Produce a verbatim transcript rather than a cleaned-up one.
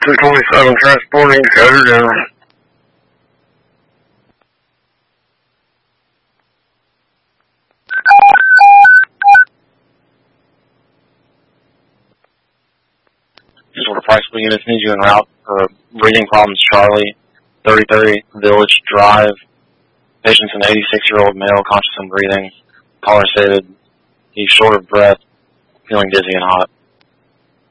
two twenty-seven transporting Dakota General. Just order price for units need you en route for breathing problems, Charlie, thirty thirty Village Drive. Patient's an eighty-six-year-old male, conscious and breathing. Caller stated he's short of breath, feeling dizzy and hot.